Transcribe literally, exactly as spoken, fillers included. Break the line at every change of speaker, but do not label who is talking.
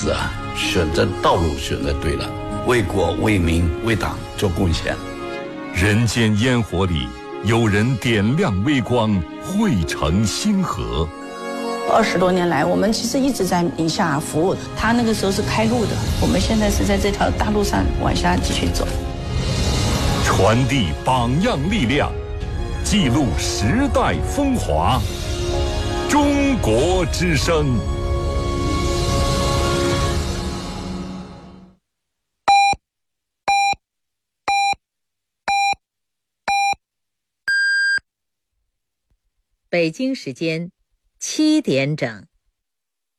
子啊，选择道路选择对了，为国为民为党做贡献。
人间烟火里，有人点亮微光，汇成星河。
二十多年来，我们其实一直在宁夏服务。他那个时候是开路的，我们现在是在这条大路上往下继续走。
传递榜样力量，记录时代风华。中国之声。
北京时间七点整。